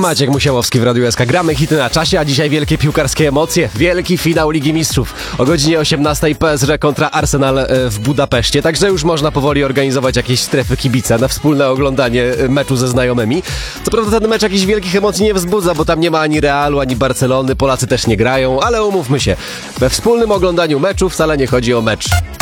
Maciek Musiałowski w Radiu SK. Gramy hity na czasie, a dzisiaj wielkie piłkarskie emocje. Wielki finał Ligi Mistrzów. O godzinie 18 PSG kontra Arsenal w Budapeszcie. Także już można powoli organizować jakieś strefy kibica na wspólne oglądanie meczu ze znajomymi. Co prawda ten mecz jakichś wielkich emocji nie wzbudza, bo tam nie ma ani Realu, ani Barcelony. Polacy też nie grają, ale umówmy się. We wspólnym oglądaniu meczu wcale nie chodzi o mecz.